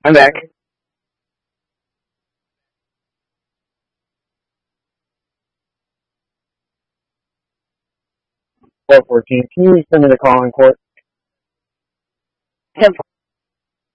I'm back. 414. Can you send me the call in court? 10